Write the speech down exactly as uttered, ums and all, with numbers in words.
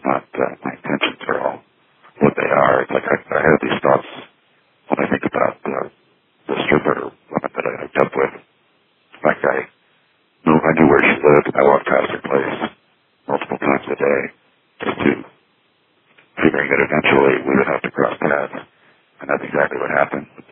not uh, my intentions are all what they are. It's like I, I have these thoughts when I think about uh, the stripper woman that I hooked up with. Like I knew, I knew where she lived, and I walked past her place multiple times a day, just to figuring that eventually we would have to cross paths, and that's exactly what happened.